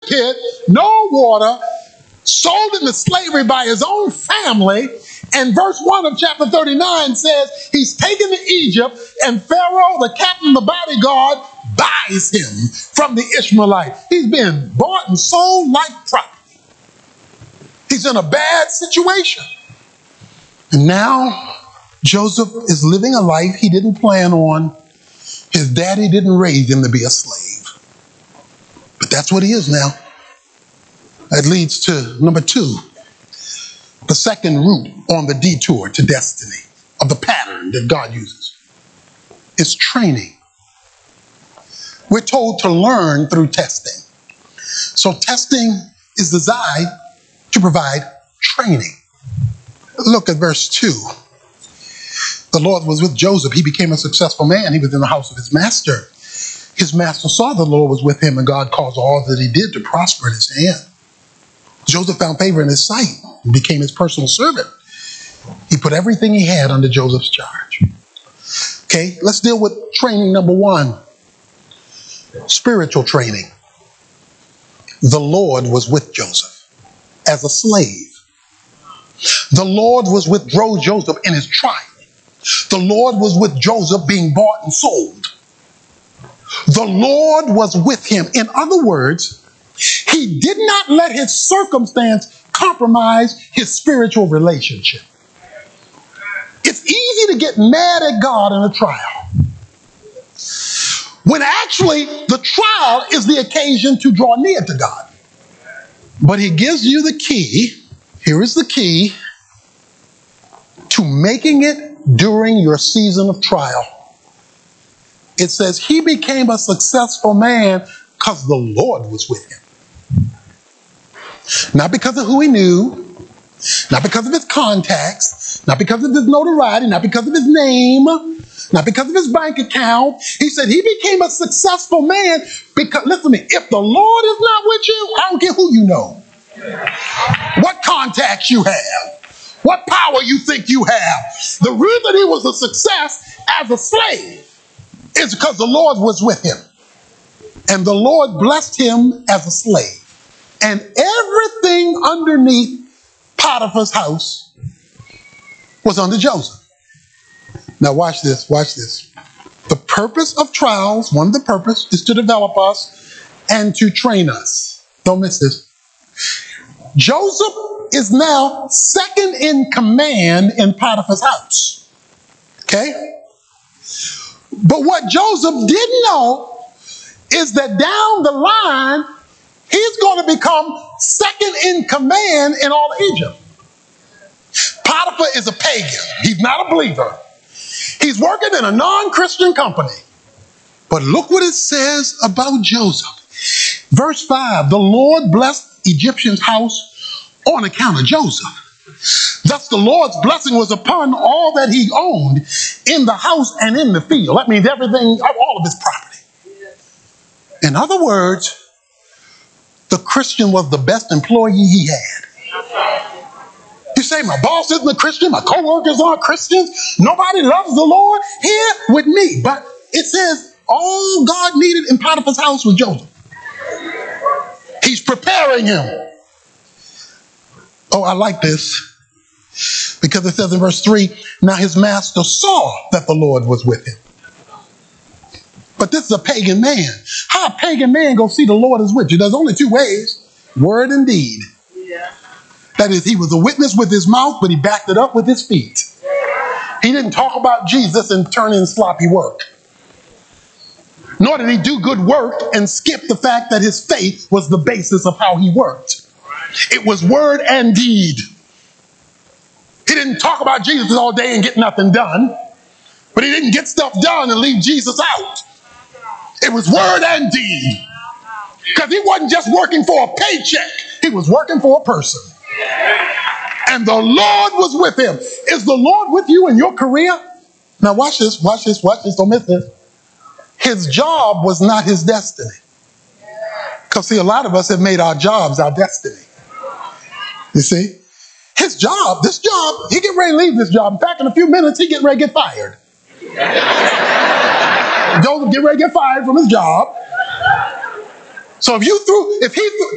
kid, no water, sold into slavery by his own family. And verse 1 of chapter 39 says he's taken to Egypt, and Pharaoh, the captain of the bodyguard, buys him from the Ishmaelite. He's been bought and sold like property. He's in a bad situation. And now Joseph is living a life he didn't plan on. His daddy didn't raise him to be a slave. But that's what he is now. That leads to number 2. The second route on the detour to destiny of the pattern that God uses is training. We're told to learn through testing. So testing is designed to provide training. Look at verse 2. The Lord was with Joseph. He became a successful man. He was in the house of his master. His master saw the Lord was with him, and God caused all that he did to prosper in his hand. Joseph found favor in his sight and became his personal servant. He put everything he had under Joseph's charge. Okay, let's deal with training number 1. Spiritual training. The Lord was with Joseph as a slave. The Lord was with Joseph in his trial. The Lord was with Joseph being bought and sold. The Lord was with him. In other words, he did not let his circumstance compromise his spiritual relationship. It's easy to get mad at God in a trial, when actually the trial is the occasion to draw near to God. But he gives you the key. Here is the key to making it during your season of trial. It says he became a successful man because the Lord was with him. Not because of who he knew, not because of his contacts, not because of his notoriety, not because of his name, not because of his bank account. He said he became a successful man because, listen to me, if the Lord is not with you, I don't care who you know, what contacts you have, what power you think you have. The reason he was a success as a slave is because the Lord was with him. And the Lord blessed him as a slave. And everything underneath Potiphar's house was under Joseph. Now watch this, watch this. The purpose of trials, one of the purposes is to develop us and to train us. Don't miss this. Joseph is now second in command in Potiphar's house. Okay? But what Joseph didn't know is that down the line, he's going to become second in command in all Egypt. Potiphar is a pagan. He's not a believer. He's working in a non-Christian company. But look what it says about Joseph. Verse 5, the Lord blessed Egyptian's house on account of Joseph. Thus the Lord's blessing was upon all that he owned in the house and in the field. That means everything, all of his property. In other words, the Christian was the best employee he had. You say, my boss isn't a Christian, my co-workers aren't Christians, nobody loves the Lord here with me. But it says all God needed in Potiphar's house was Joseph. He's preparing him. Oh, I like this, because it says in verse 3, now his master saw that the Lord was with him. But this is a pagan man. How a pagan man go see the Lord is with you? There's only 2 ways, word and deed. Yeah. That is, he was a witness with his mouth, but he backed it up with his feet. He didn't talk about Jesus and turn in sloppy work. Nor did he do good work and skip the fact that his faith was the basis of how he worked. It was word and deed. He didn't talk about Jesus all day and get nothing done, but he didn't get stuff done and leave Jesus out. It was word and deed. Because he wasn't just working for a paycheck. He was working for a person. And the Lord was with him. Is the Lord with you in your career? Now watch this, watch this, watch this. Don't miss this. His job was not his destiny. Because see, a lot of us have made our jobs our destiny. You see? His job, this job, he getting ready to leave this job. In fact, in a few minutes, he getting ready to get fired. Joseph get ready to get fired from his job. So if he